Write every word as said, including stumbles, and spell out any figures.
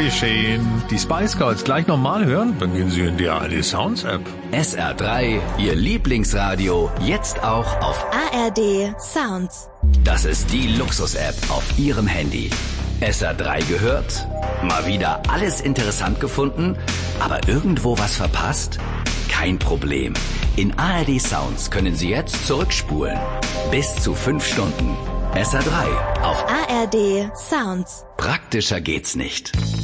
geschehen. Die Spice Girls gleich nochmal hören? Dann gehen Sie in die A R D Sounds App. S R drei, Ihr Lieblingsradio, jetzt auch auf A R D Sounds. Das ist die Luxus-App auf Ihrem Handy. S R drei gehört? Mal wieder alles interessant gefunden, aber irgendwo was verpasst? Kein Problem. In A R D Sounds können Sie jetzt zurückspulen. Bis zu fünf Stunden. S R drei auf A R D Sounds. Praktischer geht's nicht.